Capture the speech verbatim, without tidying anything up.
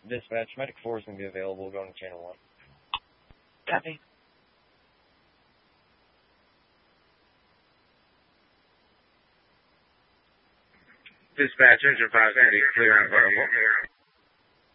Dispatch, Medic four is going to be available. Going to channel one. Copy. Dispatch, engine five seventy, clear on Vertical.